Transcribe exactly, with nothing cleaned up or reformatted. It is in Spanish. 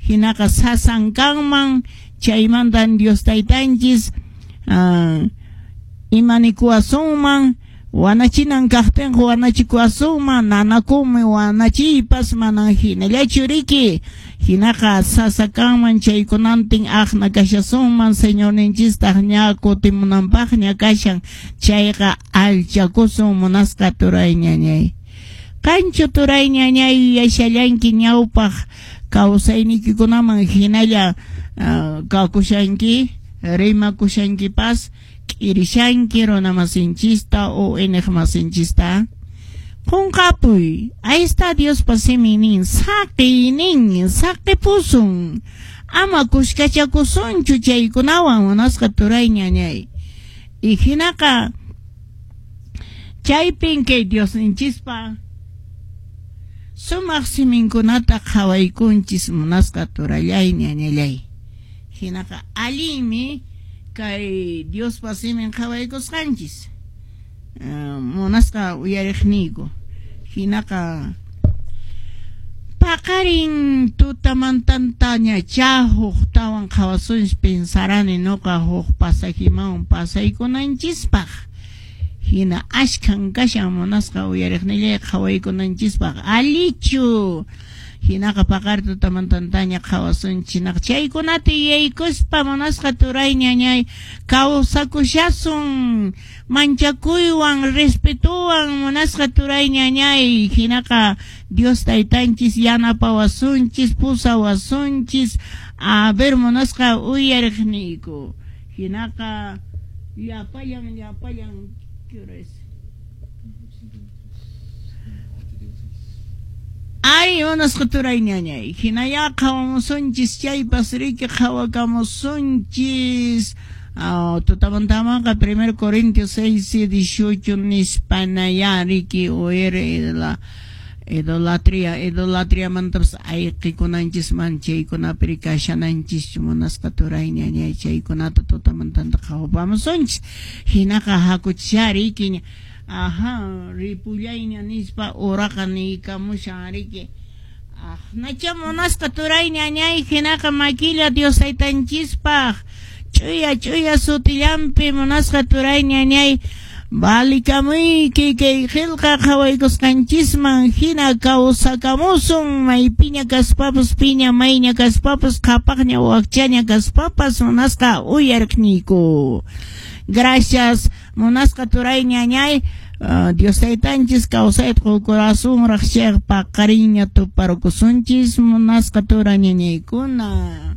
hinaka sasankanman chaymantan Dios taytanchis uh, imanikuasunman wanachinan kaqtinqa wanachikuasunman nanakumi wanachipas manan hinallachu riki hinaka sasakanman chaykunantin aqna kashasunman señorninchistaq ña kutimunanpaqña kashan chayqa alchakusun munasqa turay ñañay kanchu turay ñañay yashallanki ñawpaq kawsaynikikunaman hinalla uh, kakushanki rimakushankipas k'irishanki runamasinchista o enejmasinchista qunqapuy ahí está Dios pasimining saqi nin saqi pusun ama kushkachakusunchu chaykunawan munasqa turay ñañay y hinaka chaypin kay Dios ninchispa sumaq siminkunata qhawaykunchis munasqa turallay ñañallay hinaka alimi kay Dios pasimin qhawaykusqanchis uh, munasqa uyariqniyku hinaka paqarin tutamantantaña chahuq tawan qhawasunchis pensarani nuqa huq pasajiman pasaykunanchispaq hina ashkan kashan munasqa uyariqnillay qhawaykunanchispaq alichu hinaka paqar tutamantantaña qhawasunchis chaykunata yaykuspa munasqa turay ñañay kawsakushasun manchakuywan respetuwan munasqa turay ñañay hinaka Dios taytanchis yanapawasunchis pusawasunchis a ver munasqa uyariqniyku hinaka llapayan llapayan ¿qué hora es? Ay, unas turay ñañay hinaya qhawamusunchis chaypas riki qhawakamusunchis uh, tutamantamanqa primer Corintios seis dieciocho nispanaya riki oere la idolatría idolatría mantapas ayqikunanchis man chaykunapi kashananchis munasqa turay ñañay chaykunata tutamantanta qhawapamusunchis hinaqa hakuchishariki aha ripullayña nispa uraqa niykamushan riki ah nacha munasqa turay ñañay hinaqa maquilla Dios taytanchispaq chuya chuya sutillampi munasqa turay ñañay balikamuyki kay qillqa qhawaykusqanchisman hina kawsakamusun maypiña kaspapas piña mayña kaspapas qhapaqña wakchaña kaspapas munasqa uyarqniyku gracias munasqa turay ñañay uh, Dios taytanchis kawsaytqa corazón raqchayqa paqariña tuparukusunchis munasqa turay ñañaykuna